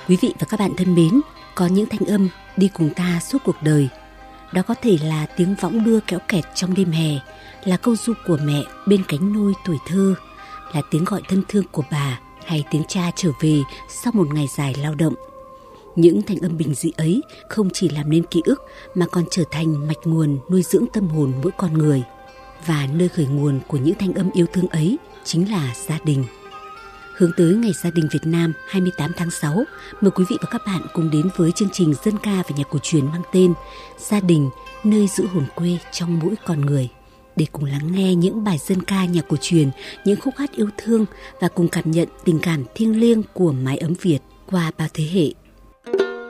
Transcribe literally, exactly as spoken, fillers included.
Quý vị và các bạn thân mến, có những thanh âm đi cùng ta suốt cuộc đời. Đó có thể là tiếng võng đưa kéo kẹt trong đêm hè, là câu ru của mẹ bên cánh nôi tuổi thơ, là tiếng gọi thân thương của bà hay tiếng cha trở về sau một ngày dài lao động. Những thanh âm bình dị ấy không chỉ làm nên ký ức mà còn trở thành mạch nguồn nuôi dưỡng tâm hồn mỗi con người. Và nơi khởi nguồn của những thanh âm yêu thương ấy chính là gia đình. Hướng tới Ngày Gia đình Việt Nam hai mươi tám tháng sáu, mời quý vị và các bạn cùng đến với chương trình dân ca và nhạc cổ truyền mang tên Gia đình, nơi giữ hồn quê trong mỗi con người. Để cùng lắng nghe những bài dân ca nhạc cổ truyền, những khúc hát yêu thương và cùng cảm nhận tình cảm thiêng liêng của mái ấm Việt qua bao thế hệ.